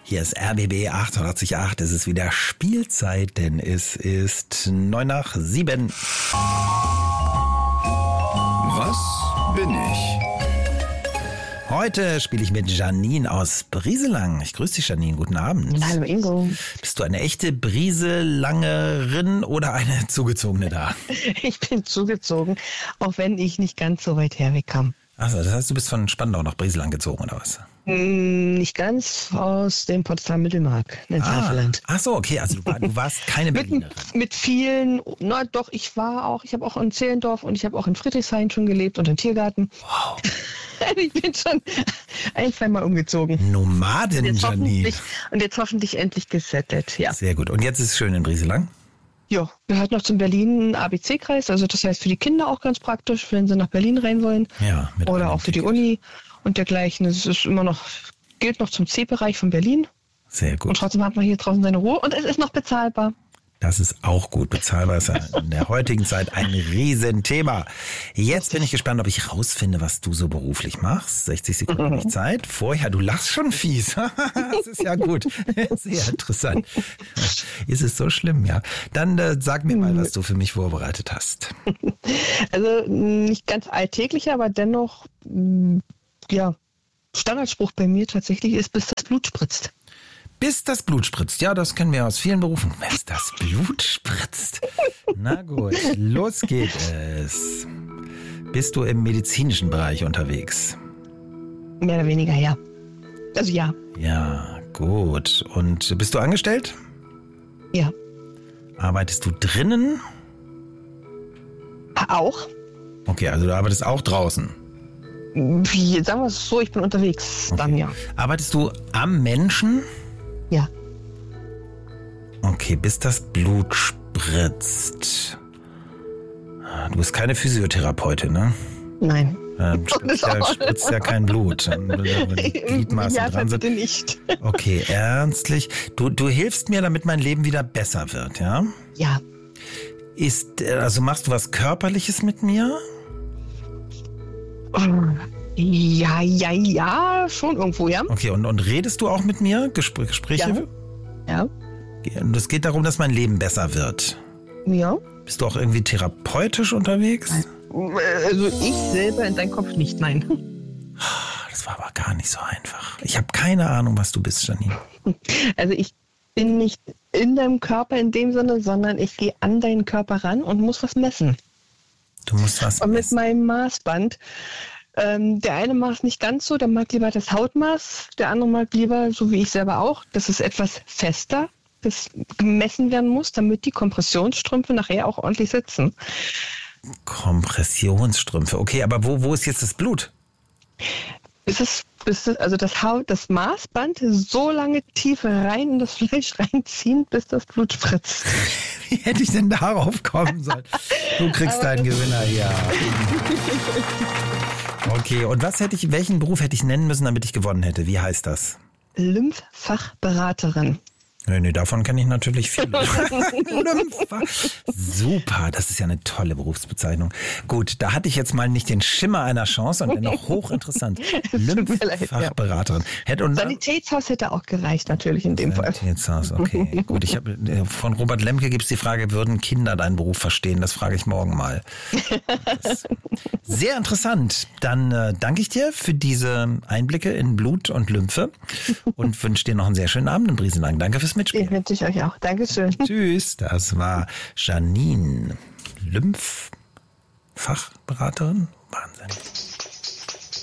Hier ist RBB 88.8. Es ist wieder Spielzeit, denn es ist 6:09. Was bin ich? Heute spiele ich mit Janine aus Brieselang. Ich grüße dich, Janine. Guten Abend. Hallo Ingo. Bist du eine echte Brieselangerin oder eine zugezogene da? Ich bin zugezogen, auch wenn ich nicht ganz so weit herwegkam. Achso, das heißt, du bist von Spandau nach Brieselang gezogen, oder was? Nicht ganz, aus dem Potsdamer Mittelmark, ins Havelland. Ach so, okay, also du warst keine Berlinerin. Mit vielen, na doch, ich habe auch in Zehlendorf und ich habe auch in Friedrichshain schon gelebt und im Tiergarten. Wow. Ich bin schon ein, zweimal umgezogen. Nomadin, Janine. Und jetzt hoffentlich endlich gesettelt, ja. Sehr gut. Und jetzt ist es schön in Brieselang? Ja, gehört noch zum Berlin ABC-Kreis, also das heißt für die Kinder auch ganz praktisch, wenn sie nach Berlin rein wollen. Ja, mit oder auch für die Uni und dergleichen. Es ist immer noch, gilt noch zum C-Bereich von Berlin. Sehr gut. Und trotzdem hat man hier draußen seine Ruhe und es ist noch bezahlbar. Das ist auch gut. Bezahlbar ist ja in der heutigen Zeit ein Riesenthema. Jetzt bin ich gespannt, ob ich rausfinde, was du so beruflich machst. 60 Sekunden habe ich Zeit. Vorher, du lachst schon fies. Das ist ja gut. Sehr interessant. Ist es so schlimm, ja? Dann sag mir mal, was du für mich vorbereitet hast. Also nicht ganz alltäglich, aber dennoch, ja, Standardspruch bei mir tatsächlich ist, bis das Blut spritzt. Bis das Blut spritzt. Ja, das kennen wir aus vielen Berufen. Bis das Blut spritzt. Na gut, los geht es. Bist du im medizinischen Bereich unterwegs? Mehr oder weniger, ja. Also ja. Ja, gut. Und bist du angestellt? Ja. Arbeitest du drinnen? Auch. Okay, also du arbeitest auch draußen. Wie, sagen wir es so, ich bin unterwegs, dann ja. Arbeitest du am Menschen? Ja. Okay, bis das Blut spritzt. Du bist keine Physiotherapeutin, ne? Nein. Spritzt ja kein Blut. Gliedmaßen ja, dran sind. bitte nicht. Okay, ernstlich. Du hilfst mir, damit mein Leben wieder besser wird, ja? Ja. Also machst du was Körperliches mit mir? Ja, schon irgendwo, ja. Okay, und redest du auch mit mir? Gespräche? Ja. Und es geht darum, dass mein Leben besser wird. Ja. Bist du auch irgendwie therapeutisch unterwegs? Also ich selber in deinem Kopf nicht, nein. Das war aber gar nicht so einfach. Ich habe keine Ahnung, was du bist, Janine. Also ich bin nicht in deinem Körper in dem Sinne, sondern ich gehe an deinen Körper ran und muss was messen. Du musst was und mit messen. meinem Maßband. Der eine macht nicht ganz so, der mag lieber das Hautmaß, der andere mag lieber, so wie ich selber auch, dass es etwas fester, das gemessen werden muss, damit die Kompressionsstrümpfe nachher auch ordentlich sitzen. Kompressionsstrümpfe. Okay, aber wo ist jetzt das Blut? Also das Maßband so lange tief rein in das Fleisch reinziehen, bis das Blut spritzt. Wie hätte ich denn darauf kommen sollen? Du kriegst deinen Gewinner, ja. Okay, und welchen Beruf hätte ich nennen müssen, damit ich gewonnen hätte? Wie heißt das? Lymphfachberaterin. Nee, davon kenne ich natürlich viele. Super, das ist ja eine tolle Berufsbezeichnung. Gut, da hatte ich jetzt mal nicht den Schimmer einer Chance und dennoch hochinteressant. Lymphfachberaterin. Sanitätshaus hätte auch gereicht, natürlich in dem Fall. Sanitätshaus, okay. Gut, von Robert Lemke gibt es die Frage, würden Kinder deinen Beruf verstehen? Das frage ich morgen mal. Sehr interessant. Dann danke ich dir für diese Einblicke in Blut und Lymphe und wünsche dir noch einen sehr schönen Abend in Brieselang. Danke fürs Mitspielen. Den wünsche ich euch auch. Dankeschön. Tschüss. Das war Janine, Lymphfachberaterin. Wahnsinn.